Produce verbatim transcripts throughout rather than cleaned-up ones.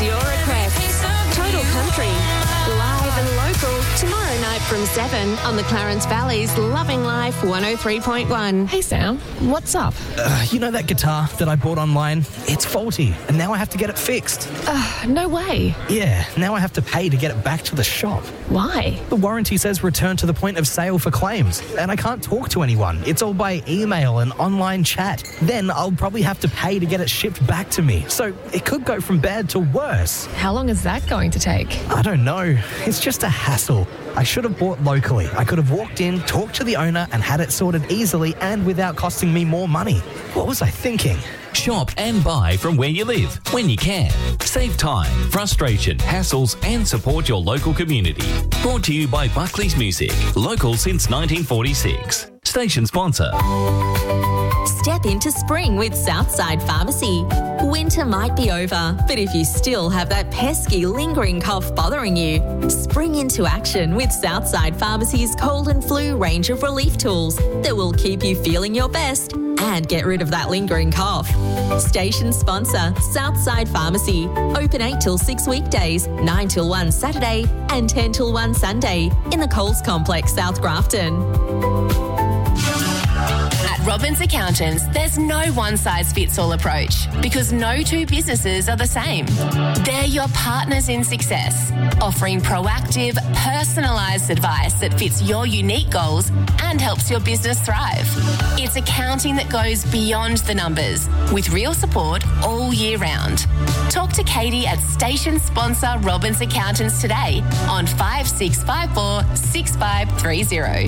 It's your request. Total Country. Live and local. Tomorrow night from seven on the Clarence Valley's Loving Life one oh three point one. Hey, Sam. What's up? Uh, you know that guitar that I bought online? It's faulty, and now I have to get it fixed. Uh, no way. Yeah, now I have to pay to get it back to the shop. Why? The warranty says return to the point of sale for claims, and I can't talk to anyone. It's all by email and online chat. Then I'll probably have to pay to get it shipped back to me. So it could go from bad to worse. How long is that going to take? I don't know. It's just a hassle. I should have bought locally. I could have walked in, talked to the owner, and had it sorted easily and without costing me more money. What was I thinking? Shop and buy from where you live, when you can. Save time, frustration, hassles, and support your local community. Brought to you by Buckley's Music, local since nineteen forty-six. Station sponsor. Step into spring with Southside Pharmacy. Winter might be over, but if you still have that pesky lingering cough bothering you, spring into action with Southside Pharmacy's cold and flu range of relief tools that will keep you feeling your best and get rid of that lingering cough. Station sponsor, Southside Pharmacy. Open eight till six weekdays, nine till one Saturday and ten till one Sunday in the Coles Complex, South Grafton. At Robbins Accountants, there's no one-size-fits-all approach because no two businesses are the same. They're your partners in success, offering proactive, personalised advice that fits your unique goals and helps your business thrive. It's accounting that goes beyond the numbers with real support all year round. Talk to Katie at station sponsor Robbins Accountants today on five six five four, six five three zero.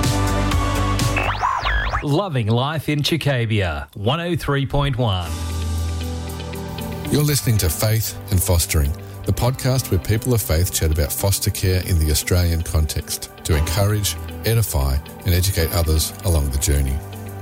Loving Life in Chicabia, one oh three point one. You're listening to Faith and Fostering, the podcast where people of faith chat about foster care in the Australian context to encourage, edify and educate others along the journey.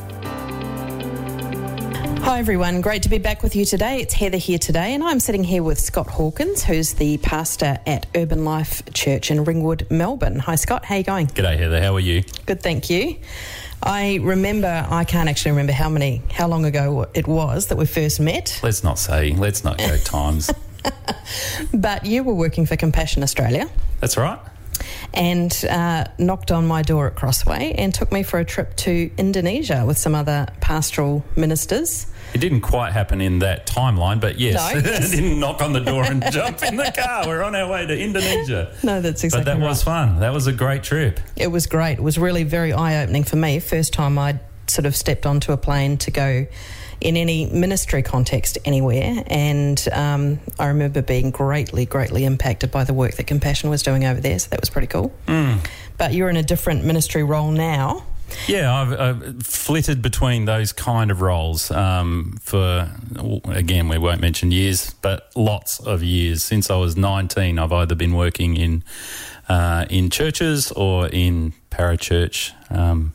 Hi everyone, great to be back with you today. It's Heather here today and I'm sitting here with Scott Hawkins, who's the pastor at Urban Life Church in Ringwood, Melbourne. Hi Scott, how are you going? G'day Heather, how are you? Good, thank you. I remember, I can't actually remember how many, how long ago it was that we first met. Let's not say, let's not go times. But you were working for Compassion Australia. That's right. And uh, knocked on my door at Crossway and took me for a trip to Indonesia with some other pastoral ministers. It didn't quite happen in that timeline, but yes, no, yes. didn't knock on the door and jump in the car. We're on our way to Indonesia. No, that's exactly right. But that right. was fun. That was a great trip. It was great. It was really very eye-opening for me. First time I'd sort of stepped onto a plane to go in any ministry context anywhere, and um, I remember being greatly, greatly impacted by the work that Compassion was doing over there, so that was pretty cool. Mm. But you're in a different ministry role now. Yeah, I've, I've flitted between those kind of roles um, for, again, we won't mention years, but lots of years. Since I was nineteen, I've either been working in uh, in churches or in parachurch, um,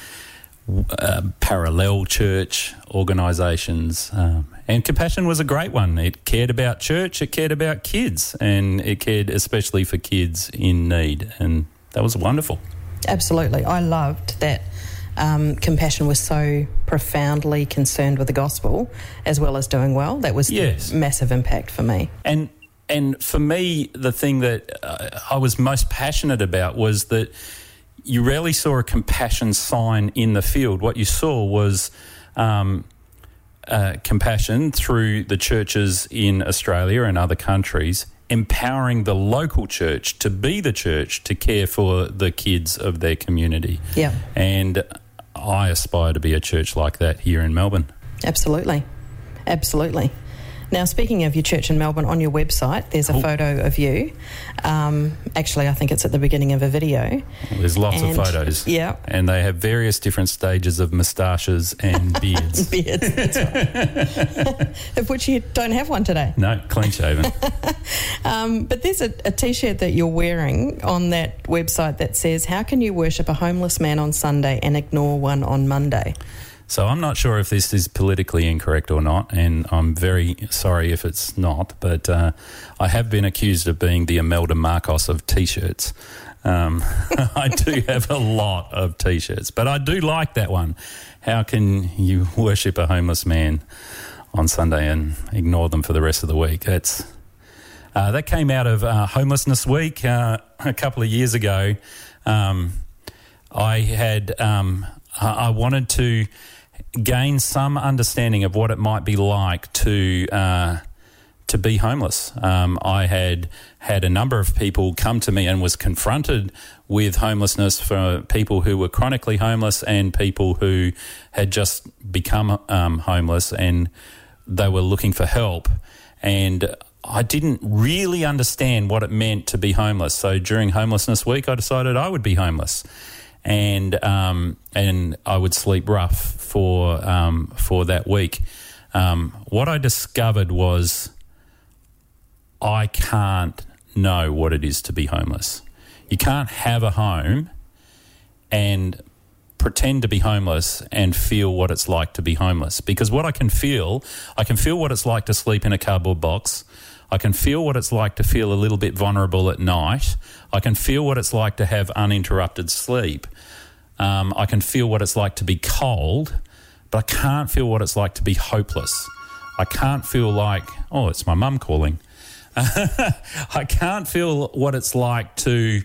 uh, parallel church organisations. Um, and Compassion was a great one. It cared about church, it cared about kids, and it cared especially for kids in need, and that was wonderful. Absolutely. I loved that um, Compassion was so profoundly concerned with the gospel as well as doing well. That was yes. the massive impact for me. And and for me, the thing that uh, I was most passionate about was that you rarely saw a Compassion sign in the field. What you saw was um, uh, Compassion through the churches in Australia and other countries empowering the local church to be the church to care for the kids of their community. Yeah. And I aspire to be a church like that here in Melbourne. Absolutely. Absolutely. Now, speaking of your church in Melbourne, on your website, there's a oh. photo of you. Um, actually, I think it's at the beginning of a video. Well, there's lots and, of photos. Yeah. And they have various different stages of moustaches and beards. beards, that's right. Of which you don't have one today. No, clean shaven. um, but there's a, a T-shirt that you're wearing on that website that says, "How can you worship a homeless man on Sunday and ignore one on Monday?" So I'm not sure if this is politically incorrect or not, and I'm very sorry if it's not, but uh, I have been accused of being the Imelda Marcos of T-shirts. Um, I do have a lot of T-shirts, but I do like that one. How can you worship a homeless man on Sunday and ignore them for the rest of the week? That's Uh, that came out of uh, Homelessness Week uh, a couple of years ago. Um, I had um, I wanted to gain some understanding of what it might be like to uh, to be homeless. Um, I had had a number of people come to me and was confronted with homelessness for people who were chronically homeless and people who had just become um, homeless, and they were looking for help. And I didn't really understand what it meant to be homeless. So during Homelessness Week, I decided I would be homeless, and um, and I would sleep rough for um, for that week. Um, what I discovered was I can't know what it is to be homeless. You can't have a home and pretend to be homeless and feel what it's like to be homeless. Because what I can feel, I can feel what it's like to sleep in a cardboard box. I can feel what it's like to feel a little bit vulnerable at night. I can feel what it's like to have uninterrupted sleep. Um, I can feel what it's like to be cold, but I can't feel what it's like to be hopeless. I can't feel like, oh, it's my mum calling. I can't feel what it's like to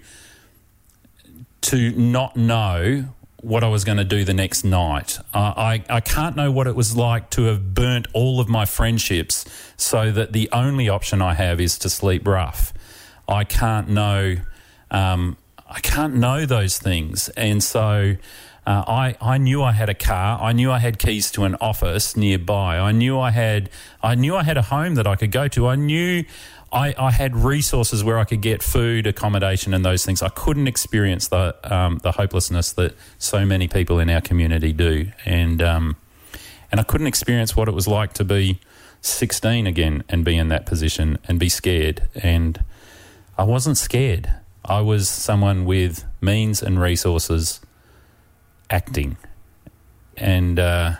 to not know what I was going to do the next night. Uh, I, I can't know what it was like to have burnt all of my friendships so that the only option I have is to sleep rough. I can't know um, I can't know those things. And so uh, I, I knew I had a car. I knew I had keys to an office nearby. I knew I had I knew I had a home that I could go to. I knew I, I had resources where I could get food, accommodation and those things. I couldn't experience the um, the hopelessness that so many people in our community do. And um, and I couldn't experience what it was like to be sixteen again and be in that position and be scared. And I wasn't scared. I was someone with means and resources acting. And uh,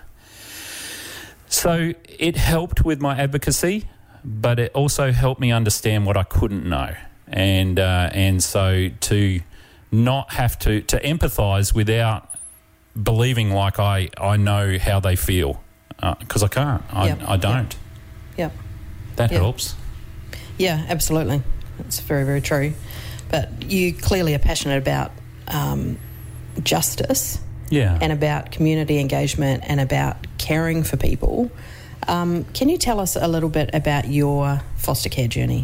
so it helped with my advocacy, but it also helped me understand what I couldn't know. And uh, and so to not have to, to empathise without believing like I, I know how they feel, because uh, I can't. I, yep. I don't. Yep. That yep. helps. Yeah, absolutely. That's very, very true. But you clearly are passionate about um, justice yeah. and about community engagement and about caring for people. Um, can you tell us a little bit about your foster care journey?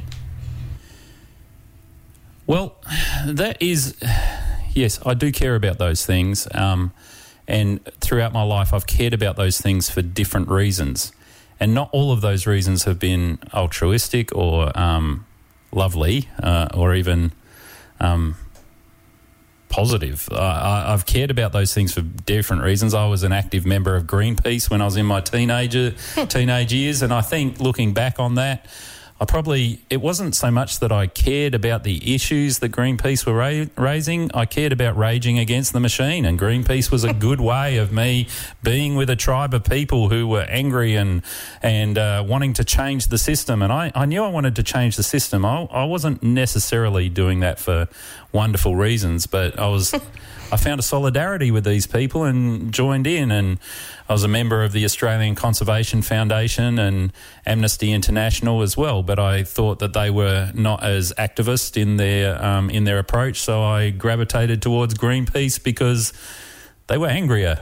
Well, that is, yes, I do care about those things. Um, and throughout my life, I've cared about those things for different reasons. And not all of those reasons have been altruistic or um, lovely uh, or even um, positive. Uh, I, I've cared about those things for different reasons. I was an active member of Greenpeace when I was in my teenager teenage years, and I think looking back on that, I probably, it wasn't so much that I cared about the issues that Greenpeace were ra- raising. I cared about raging against the machine, and Greenpeace was a good way of me being with a tribe of people who were angry and and uh, wanting to change the system. And I, I knew I wanted to change the system. I, I wasn't necessarily doing that for wonderful reasons, but I was... I found a solidarity with these people and joined in, and I was a member of the Australian Conservation Foundation and Amnesty International as well, but I thought that they were not as activist in their um, in their approach, so I gravitated towards Greenpeace because they were angrier.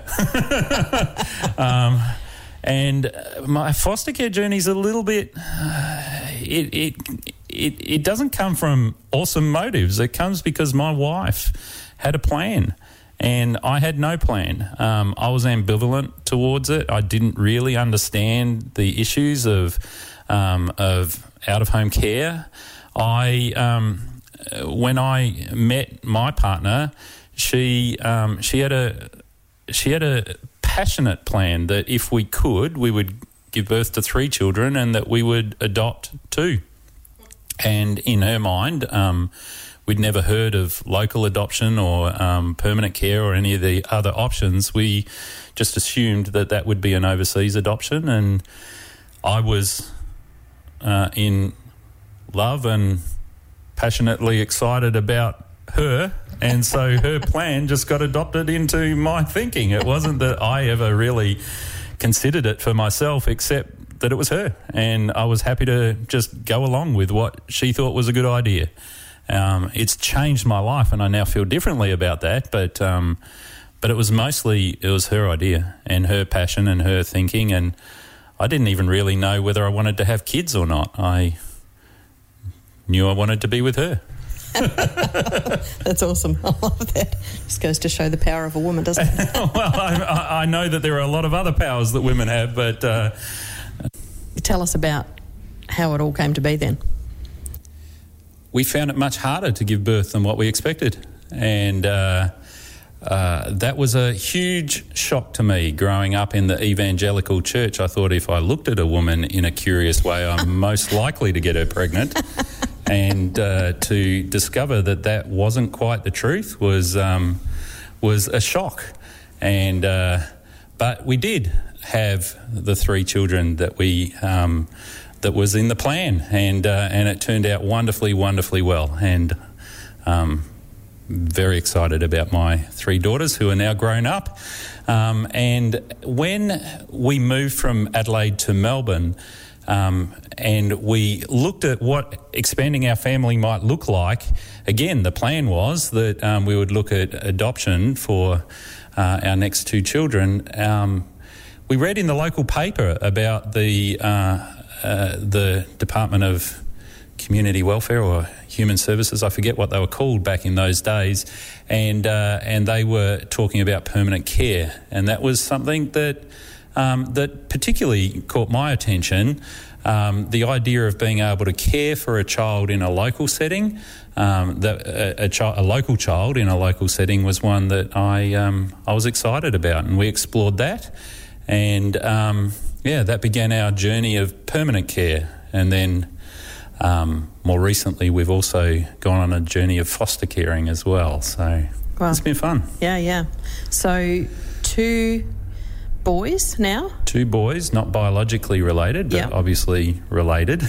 um, and my foster care journey is a little bit... Uh, it, it it it doesn't come from awesome motives. It comes because my wife had a plan and I had no plan. Um, I was ambivalent towards it. I didn't really understand the issues of um, of out-of-home care. I um, when I met my partner, she um, she had a she had a passionate plan that if we could, we would give birth to three children and that we would adopt two. And in her mind, um, we'd never heard of local adoption or um, permanent care or any of the other options. We just assumed that that would be an overseas adoption, and I was uh, in love and passionately excited about her, and so her plan just got adopted into my thinking. It wasn't that I ever really considered it for myself, except that it was her, and I was happy to just go along with what she thought was a good idea. Um, it's changed my life, and I now feel differently about that. But um, but it was mostly it was her idea and her passion and her thinking, and I didn't even really know whether I wanted to have kids or not. I knew I wanted to be with her. That's awesome. I love that. Just goes to show the power of a woman, doesn't it? Well, I, I know that there are a lot of other powers that women have, but... Uh, Tell us about how it all came to be then. We found it much harder to give birth than what we expected. And uh, uh, that was a huge shock to me growing up in the evangelical church. I thought if I looked at a woman in a curious way, I'm most likely to get her pregnant. And uh, to discover that that wasn't quite the truth was um, was a shock. And uh, but we did have the three children that we um, that was in the plan, and uh, and it turned out wonderfully, wonderfully well. And um, very excited about my three daughters who are now grown up. Um, and when we moved from Adelaide to Melbourne. Um, and we looked at what expanding our family might look like. Again, the plan was that um, we would look at adoption for uh, our next two children. Um, we read in the local paper about the uh, uh, the Department of Community Welfare or Human Services, I forget what they were called back in those days, and uh, and they were talking about permanent care, and that was something that. Um, that particularly caught my attention, um, the idea of being able to care for a child in a local setting, um, that a, a, chi- a local child in a local setting was one that I um, I was excited about, and we explored that, and um, yeah, that began our journey of permanent care, and then um, more recently we've also gone on a journey of foster caring as well. So wow. It's been fun. Yeah, yeah. So two. Boys now? Two boys, not biologically related, but yep. obviously related.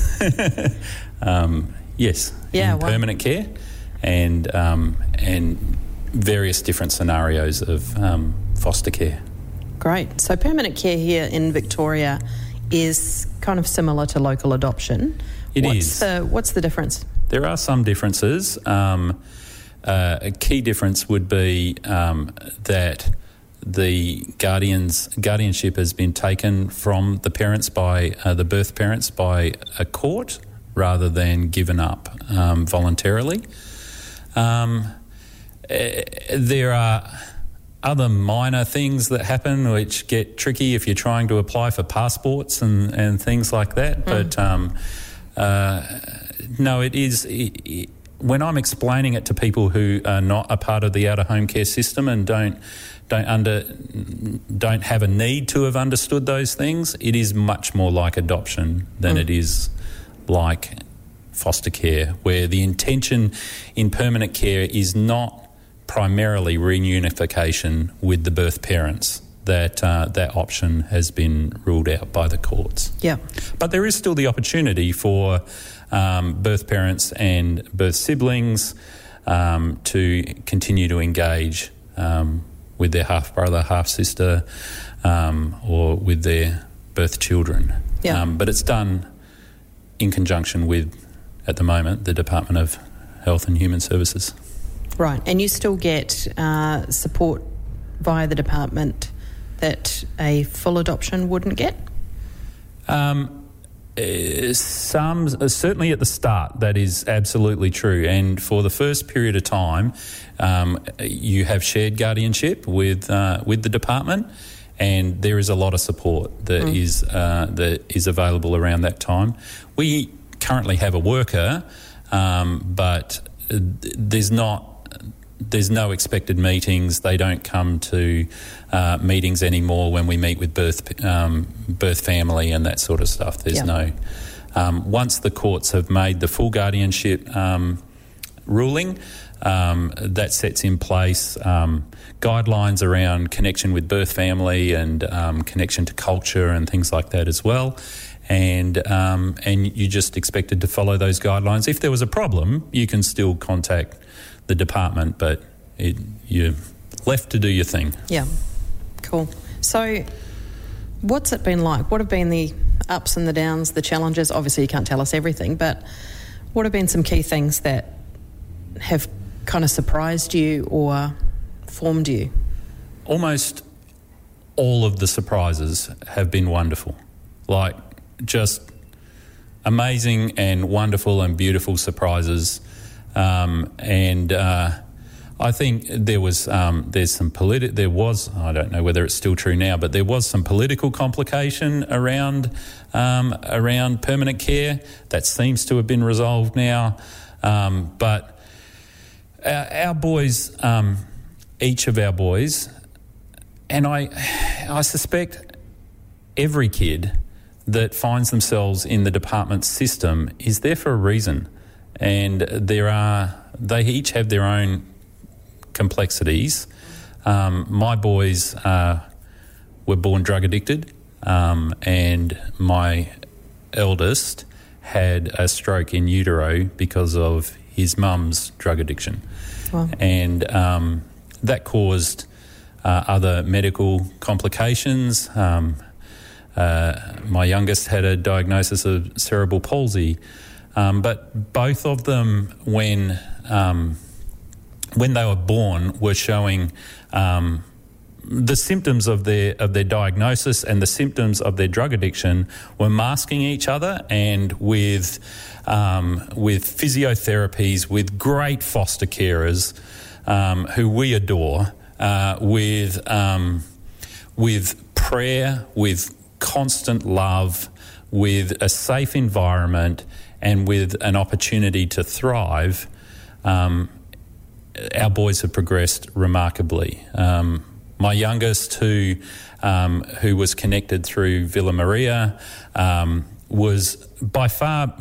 um, yes, yeah, in well. permanent care, and um, and various different scenarios of um, foster care. Great. So permanent care here in Victoria is kind of similar to local adoption. It what's is. The, what's the difference? There are some differences. Um, uh, a key difference would be um, that. The guardians guardianship has been taken from the parents by uh, the birth parents by a court rather than given up um, voluntarily. Um, uh, there are other minor things that happen which get tricky if you're trying to apply for passports and, and things like that. Mm. But um, uh, no, it is. It, it, when I'm explaining it to people who are not a part of the out of home care system and don't. Don't under don't have a need to have understood those things, it is much more like adoption than mm. it is like foster care, where the intention in permanent care is not primarily reunification with the birth parents. That uh, that option has been ruled out by the courts. Yeah, but there is still the opportunity for um, birth parents and birth siblings um, to continue to engage. Um, with their half-brother, half-sister, um, or with their birth children. Yeah. Um, but it's done in conjunction with, at the moment, the Department of Health and Human Services. Right, and you still get uh, support via the department that a full adoption wouldn't get? Um, Uh, some uh, certainly at the start, that is absolutely true. And for the first period of time, um, you have shared guardianship with uh, with the department, and there is a lot of support that mm. is uh, that is available around that time. We currently have a worker, um, but there's not. There's no expected meetings. They don't come to uh, meetings anymore when we meet with birth um, birth family and that sort of stuff. There's yeah. no... Um, once the courts have made the full guardianship um, ruling, um, that sets in place um, guidelines around connection with birth family and um, connection to culture and things like that as well. And um, and you just expected to follow those guidelines. If there was a problem, you can still contact the department, but it, you're left to do your thing. Yeah, cool. So what's it been like? What have been the ups and the downs, the challenges? Obviously, you can't tell us everything, but what have been some key things that have kind of surprised you or formed you? Almost all of the surprises have been wonderful. Like, just amazing and wonderful and beautiful surprises. Um, and uh, I think there was um, there's some politi- there was I don't know whether it's still true now, but there was some political complication around um, around permanent care that seems to have been resolved now. Um, but our, our boys, um, each of our boys, and I, I suspect every kid that finds themselves in the department system is there for a reason, and there are they each have their own complexities. Um, my boys uh, were born drug addicted, um, and my eldest had a stroke in utero because of his mum's drug addiction. Wow. And um, that caused uh, other medical complications. Um, uh, my youngest had a diagnosis of cerebral palsy, um, but both of them, when um, when they were born, were showing um, the symptoms of their of their diagnosis and the symptoms of their drug addiction were masking each other, and with um, with physiotherapies, with great foster carers um, who we adore, uh, with um, with prayer, with constant love, with a safe environment, and with an opportunity to thrive. Um, our boys have progressed remarkably. Um, my youngest, who um, who was connected through Villa Maria, um, was by far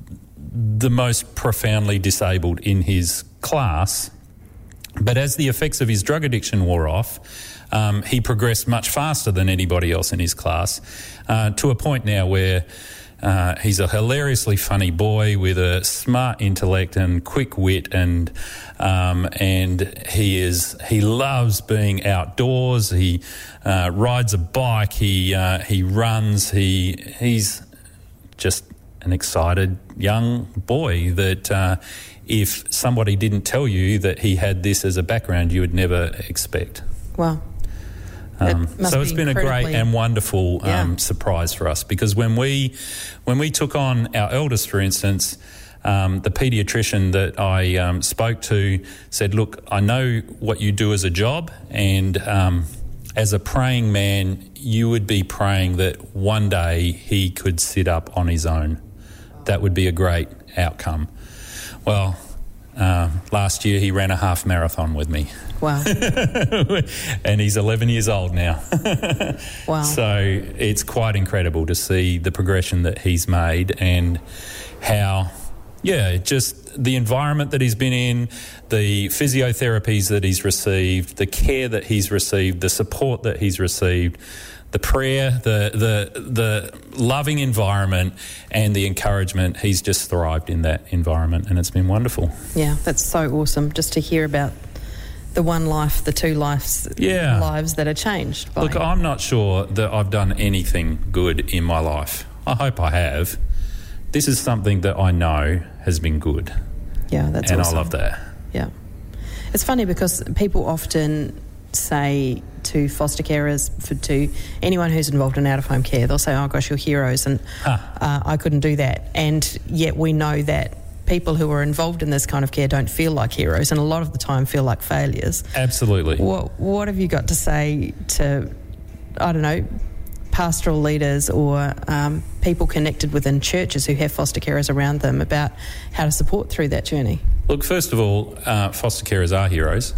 the most profoundly disabled in his class. But as the effects of his drug addiction wore off, um, he progressed much faster than anybody else in his class, uh, to a point now where Uh, he's a hilariously funny boy with a smart intellect and quick wit, and um, and he is he loves being outdoors. He uh, rides a bike. He uh, he runs. He he's just an excited young boy that uh, if somebody didn't tell you that he had this as a background, you would never expect. Wow. Um, so it's been a great and wonderful um, yeah. surprise for us, because when we when we took on our eldest, for instance, um, the paediatrician that I um, spoke to said, look, I know what you do as a job, and um, as a praying man, you would be praying that one day he could sit up on his own. That would be a great outcome. Well, uh, last year he ran a half marathon with me. Wow. And he's eleven years old now. Wow. So it's quite incredible to see the progression that he's made, and how, yeah, just the environment that he's been in, the physiotherapies that he's received, the care that he's received, the support that he's received, the prayer, the the the loving environment, and the encouragement. He's just thrived in that environment, and it's been wonderful. Yeah, that's so awesome just to hear about the one life, the two lives, yeah. lives that are changed. By. Look, I'm not sure that I've done anything good in my life. I hope I have. This is something that I know has been good. Yeah, that's and awesome. I love that. Yeah. It's funny because people often say to foster carers, for to anyone who's involved in out-of-home care, they'll say, oh, gosh, you're heroes, and huh. uh, I couldn't do that. And yet we know that people who are involved in this kind of care don't feel like heroes, and a lot of the time feel like failures. Absolutely. What, what have you got to say to, I don't know, pastoral leaders or um, people connected within churches who have foster carers around them about how to support through that journey? Look, first of all, uh, foster carers are heroes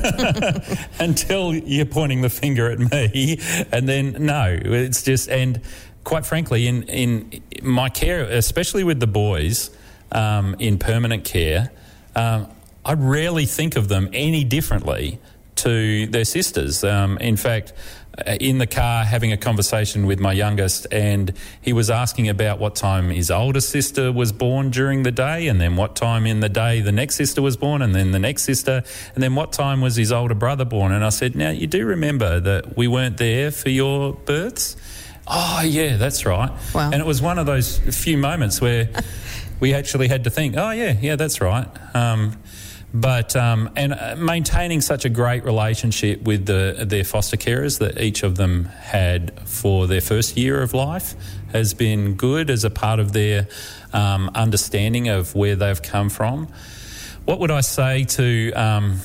until you're pointing the finger at me, and then no, it's just, and quite frankly, in, in my care, especially with the boys, Um, in permanent care, um, I rarely think of them any differently to their sisters. Um, in fact, in the car having a conversation with my youngest, and he was asking about what time his older sister was born during the day, and then what time in the day the next sister was born, and then the next sister, and then what time was his older brother born. And I said, now, you do remember that we weren't there for your births? Oh, yeah, that's right. Wow. And it was one of those few moments where we actually had to think, oh, yeah, yeah, that's right. Um, but um, and uh, maintaining such a great relationship with the, their foster carers that each of them had for their first year of life has been good as a part of their um, understanding of where they've come from. What would I say to um,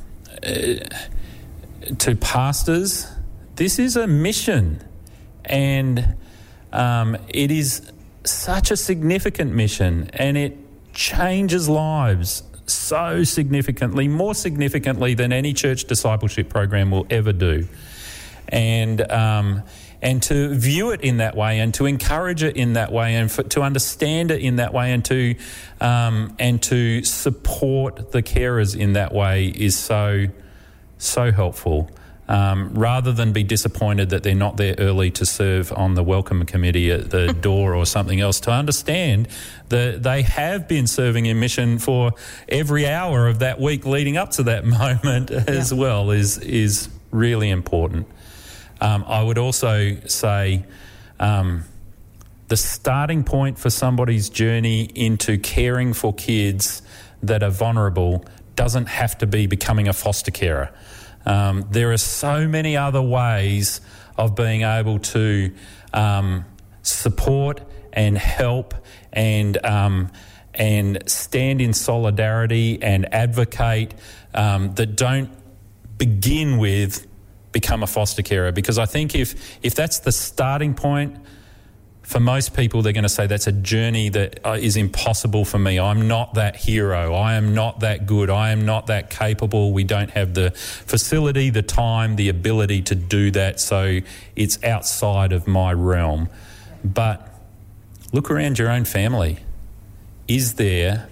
uh, to pastors? This is a mission, and um, it is such a significant mission, and it changes lives so significantly, more significantly than any church discipleship program will ever do. And um, and to view it in that way, and to encourage it in that way, and for, to understand it in that way, and to um, and to support the carers in that way is so so helpful. Um, rather than be disappointed that they're not there early to serve on the welcome committee at the door or something else, to understand that they have been serving in mission for every hour of that week leading up to that moment as yeah. well is is really important. Um, I would also say um, the starting point for somebody's journey into caring for kids that are vulnerable doesn't have to be becoming a foster carer. Um, there are so many other ways of being able to um, support and help and um, and stand in solidarity and advocate um, that don't begin with become a foster carer. Because I think if if that's the starting point, for most people, they're going to say that's a journey that uh, is impossible for me. I'm not that hero. I am not that good. I am not that capable. We don't have the facility, the time, the ability to do that, so it's outside of my realm. But look around your own family. Is there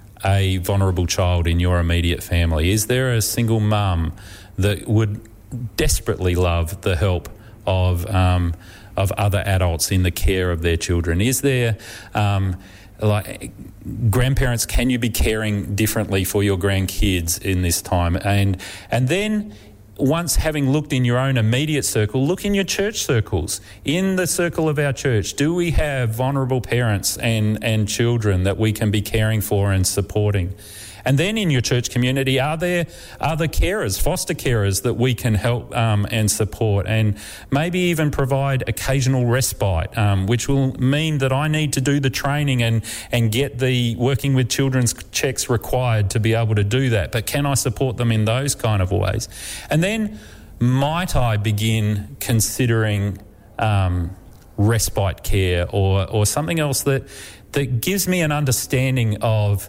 a vulnerable child in your immediate family? Is there a single mum that would desperately love the help of um, of other adults in the care of their children? Is there, um, like, grandparents, can you be caring differently for your grandkids in this time? And and then once having looked in your own immediate circle, look in your church circles. In the circle of our church, do we have vulnerable parents and, and children that we can be caring for and supporting? And then in your church community, are there other carers, foster carers that we can help um, and support, and maybe even provide occasional respite, um, which will mean that I need to do the training and, and get the working with children's checks required to be able to do that. But can I support them in those kind of ways? And then might I begin considering um, respite care or, or something else that, that gives me an understanding of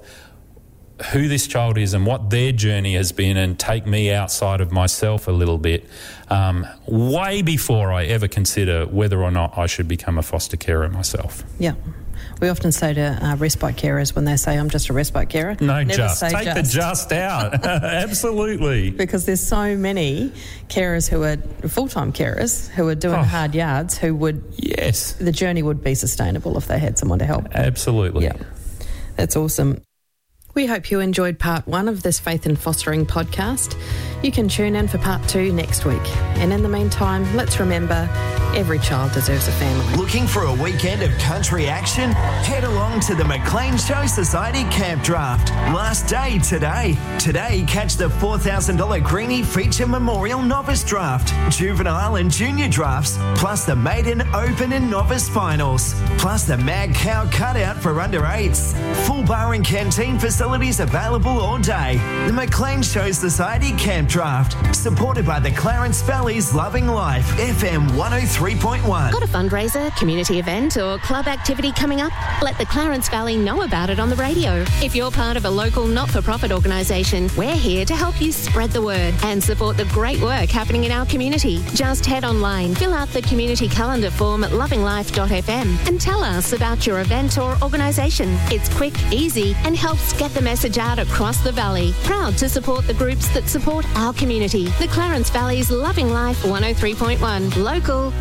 who this child is and what their journey has been, and take me outside of myself a little bit, um, way before I ever consider whether or not I should become a foster carer myself. Yeah. We often say to uh, respite carers when they say, I'm just a respite carer. No, never just. say Take just. the just out. Absolutely. Because there's so many carers who are full-time carers who are doing Oh. hard yards who would... Yes. The journey would be sustainable if they had someone to help. Absolutely. Yeah. That's awesome. We hope you enjoyed part one of this Faith in Fostering podcast. You can tune in for part two next week. And in the meantime, let's remember every child deserves a family. Looking for a weekend of country action? Head along to the McLean Show Society Camp Draft. Last day today. Today, catch the four thousand dollars Greenie Feature Memorial Novice Draft, Juvenile and Junior Drafts, plus the Maiden Open and Novice Finals, plus the Mad Cow Cutout for under eights. Full bar and canteen facilities available all day. The McLean Show Society Camp Draft, supported by the Clarence Valley's Loving Life, F M one oh three point one. Got a fundraiser, community event, or club activity coming up? Let the Clarence Valley know about it on the radio. If you're part of a local not-for-profit organisation, we're here to help you spread the word and support the great work happening in our community. Just head online, fill out the community calendar form at loving life dot f m and tell us about your event or organisation. It's quick, easy, and helps get the message out across the valley. Proud to support the groups that support our community. The Clarence Valley's Loving Life one oh three point one. Local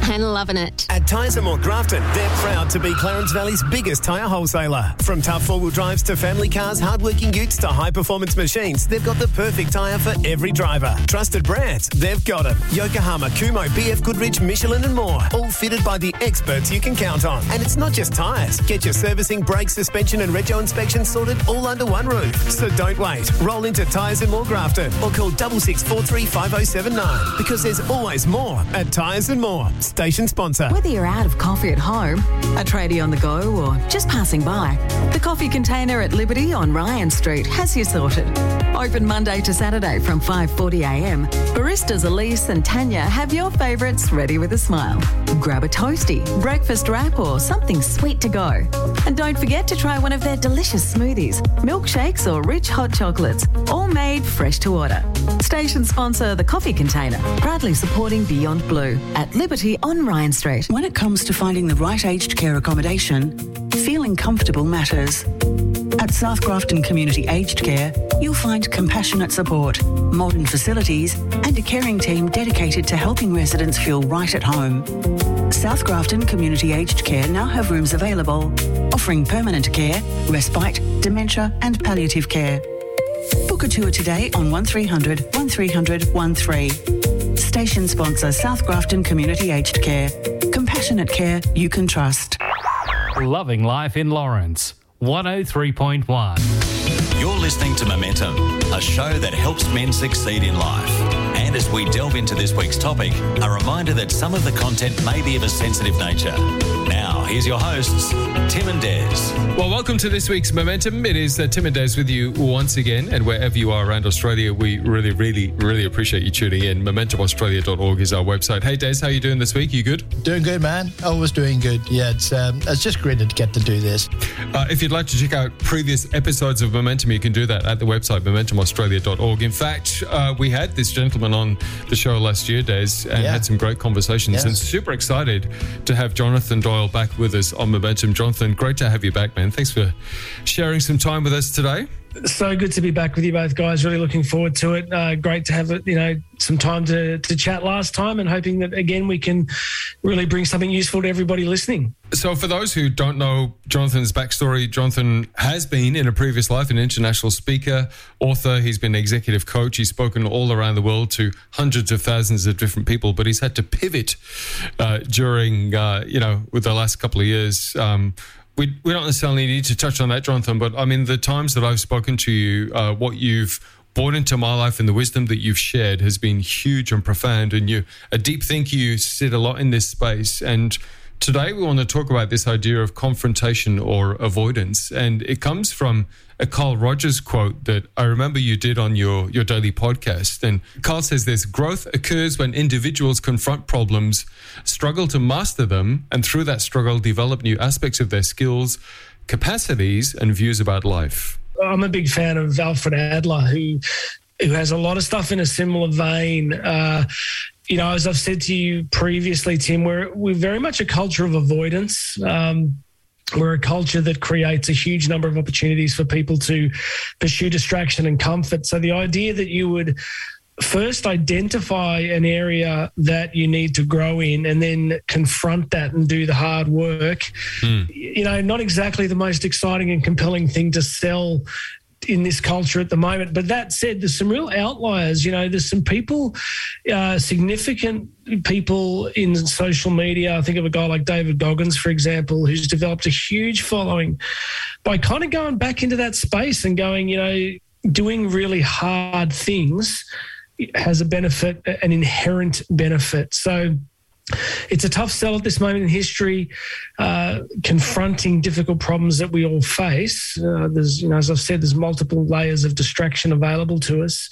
and loving it. At Tyres and More Grafton, they're proud to be Clarence Valley's biggest tyre wholesaler. From tough four-wheel drives to family cars, hard-working utes to high-performance machines, they've got the perfect tyre for every driver. Trusted brands, they've got them. Yokohama, Kumho, B F Goodrich, Michelin and more. All fitted by the experts you can count on. And it's not just tyres. Get your servicing, brake, suspension and rego inspection sorted all under one roof. So don't wait. Roll into Tyres and More Grafton or call six six four three five oh seven nine because there's always more at Tyres and More. Station sponsor. Whether you're out of coffee at home, a tradie on the go or just passing by, the coffee container at Liberty on Ryan Street has you sorted. Open Monday to Saturday from five forty a m. Baristas Elise and Tanya have your favourites ready with a smile. Grab a toasty, breakfast wrap or something sweet to go. And don't forget to try one of their delicious smoothies, milkshakes or rich hot chocolates, all made fresh to order. Station sponsor The Coffee Container, proudly supporting Beyond Blue at Liberty on Ryan Street. When it comes to finding the right aged care accommodation, feeling comfortable matters. At South Grafton Community Aged Care, you'll find compassionate support, modern facilities, and a caring team dedicated to helping residents feel right at home. South Grafton Community Aged Care now have rooms available, offering permanent care, respite, dementia, and palliative care. Book a tour today on one three hundred, one three hundred, one three. Station sponsor South Grafton Community Aged Care. Compassionate care you can trust. Loving Life in Lawrence, one oh three point one. You're listening to Momentum, a show that helps men succeed in life. And as we delve into this week's topic, a reminder that some of the content may be of a sensitive nature. Now, here's your hosts, Tim and Des. Well, welcome to this week's Momentum. It is uh, Tim and Des with you once again, and wherever you are around Australia, we really, really, really appreciate you tuning in. momentum australia dot org is our website. Hey, Des, how you doing this week? You good? Doing good, man. Always doing good. Yeah, it's um, it's just great to get to do this. Uh, if you'd like to check out previous episodes of Momentum, you can do that at the website, momentum australia dot org. In fact, uh, we had this gentleman on the show last year, Des, and Yeah. had some great conversations, Yes. and super excited to have Jonathan Doyle back with us on Momentum. Jonathan, great to have you back, man. Thanks for sharing some time with us today. So good to be back with you both, guys. Really looking forward to it. Uh, great to have you know some time to to chat last time, and hoping that again we can really bring something useful to everybody listening. So for those who don't know Jonathan's backstory, Jonathan has been in a previous life an international speaker, author. He's been an executive coach. He's spoken all around the world to hundreds of thousands of different people, but he's had to pivot uh, during, uh, you know, with the last couple of years. Um, we, we don't necessarily need to touch on that, Jonathan, but I mean, the times that I've spoken to you, uh, what you've brought into my life and the wisdom that you've shared has been huge and profound, and you're a deep thinker. You sit a lot in this space, and today we want to talk about this idea of confrontation or avoidance, and it comes from a Carl Rogers quote that I remember you did on your, your daily podcast. And Carl says this: growth occurs when individuals confront problems, struggle to master them, and through that struggle develop new aspects of their skills, capacities, and views about life. I'm a big fan of Alfred Adler, who who has a lot of stuff in a similar vein. Uh, you know, as I've said to you previously, Tim, we're we're very much a culture of avoidance. Um, we're a culture that creates a huge number of opportunities for people to pursue distraction and comfort. So the idea that you would first identify an area that you need to grow in and then confront that and do the hard work, mm. you know, not exactly the most exciting and compelling thing to sell in this culture at the moment. But that said, there's some real outliers. You know, there's some people, uh, significant people in social media. I think of a guy like David Goggins, for example, who's developed a huge following by kind of going back into that space and going, you know, doing really hard things has a benefit, an inherent benefit. So it's a tough sell at this moment in history, uh, confronting difficult problems that we all face. Uh, there's, you know, as I've said, there's multiple layers of distraction available to us.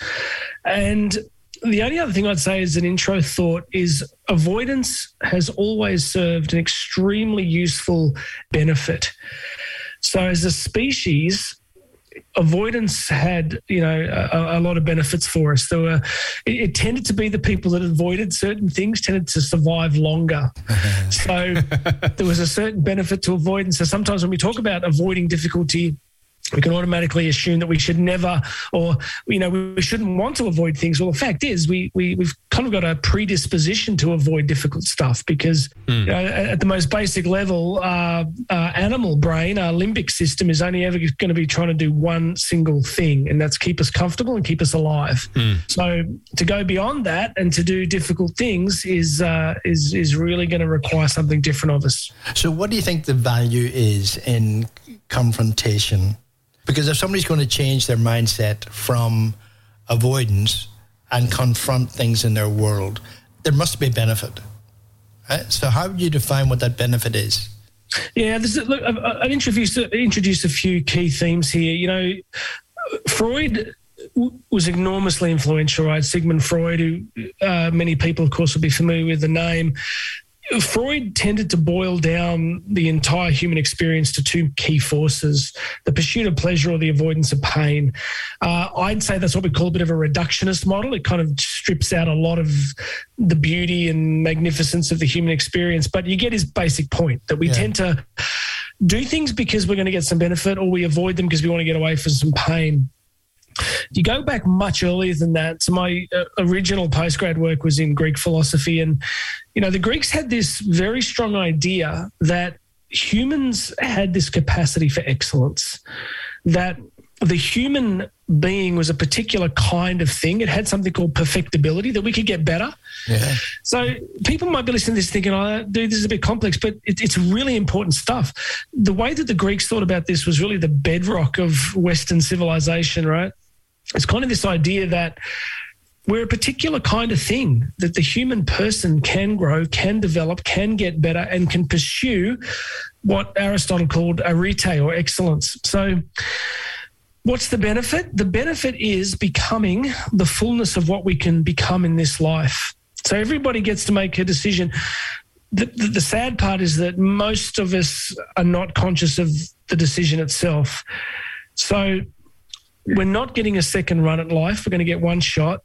And the only other thing I'd say as an intro thought is avoidance has always served an extremely useful benefit. So as a species, avoidance had, you know, a, a lot of benefits for us. There were, it, it tended to be the people that avoided certain things tended to survive longer. So there was a certain benefit to avoidance. So sometimes when we talk about avoiding difficulty, we can automatically assume that we should never, or, you know, we shouldn't want to avoid things. Well, the fact is we, we, we've kind of got a predisposition to avoid difficult stuff because mm. you know, at the most basic level, uh, uh, animal brain, our limbic system is only ever going to be trying to do one single thing, and that's keep us comfortable and keep us alive. Mm. So to go beyond that and to do difficult things is, uh, is, is really going to require something different of us. So what do you think the value is in confrontation? Because if somebody's going to change their mindset from avoidance and confront things in their world, there must be benefit. Right? So how would you define what that benefit is? Yeah, this is, look, I've, I've introduced, introduced a few key themes here. You know, Freud was enormously influential, right? Sigmund Freud, who uh, many people, of course, will be familiar with the name. Freud tended to boil down the entire human experience to two key forces, the pursuit of pleasure or the avoidance of pain. Uh, I'd say that's what we call a bit of a reductionist model. It kind of strips out a lot of the beauty and magnificence of the human experience, but you get his basic point that we yeah. tend to do things because we're going to get some benefit, or we avoid them because we want to get away from some pain. You go back much earlier than that. So my uh, original postgrad work was in Greek philosophy, and you know the Greeks had this very strong idea that humans had this capacity for excellence, that the human being was a particular kind of thing. It had something called perfectibility, that we could get better. Yeah. So people might be listening to this thinking, oh, dude, this is a bit complex, but it, it's really important stuff. The way that the Greeks thought about this was really the bedrock of Western civilization, right? It's kind of this idea that we're a particular kind of thing, that the human person can grow, can develop, can get better, and can pursue what Aristotle called arete, or excellence. So what's the benefit? The benefit is becoming the fullness of what we can become in this life. So everybody gets to make a decision. The, the, the sad part is that most of us are not conscious of the decision itself. So we're not getting a second run at life. We're going to get one shot.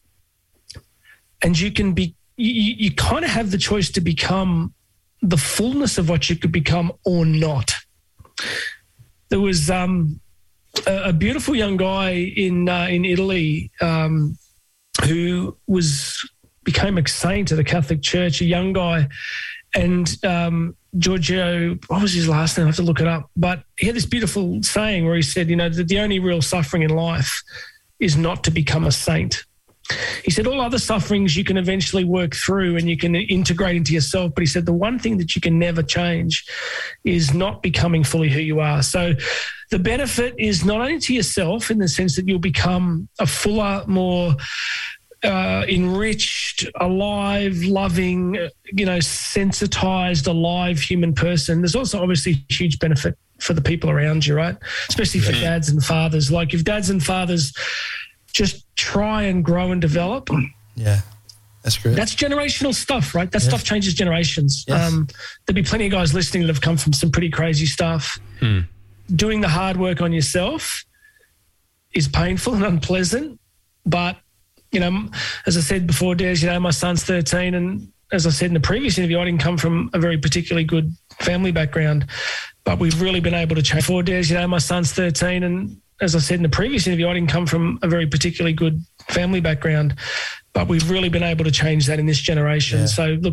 And you can be, you, you kind of have the choice to become the fullness of what you could become or not. There was um, a, a beautiful young guy in uh, in Italy um, who was became a saint of the Catholic Church, a young guy. And um, Giorgio, what was his last name? I have to look it up. But he had this beautiful saying where he said, you know, that the only real suffering in life is not to become a saint. He said all other sufferings you can eventually work through and you can integrate into yourself. But he said the one thing that you can never change is not becoming fully who you are. So the benefit is not only to yourself in the sense that you'll become a fuller, more Uh, enriched, alive, loving, you know, sensitized, alive human person. There's also obviously huge benefit for the people around you, right? Especially for yeah. dads and fathers. Like if dads and fathers just try and grow and develop. Yeah, that's great. That's generational stuff, right? That yeah. stuff changes generations. Yes. Um, there'll be plenty of guys listening that have come from some pretty crazy stuff. Hmm. Doing the hard work on yourself is painful and unpleasant, but you know, as I said before, Des, you know, my son's thirteen, and as I said in the previous interview, I didn't come from a very particularly good family background, but we've really been able to change. Before, Des, you know, my son's thirteen, and as I said in the previous interview, I didn't come from a very particularly good family background, but we've really been able to change that in this generation. Yeah. So, look,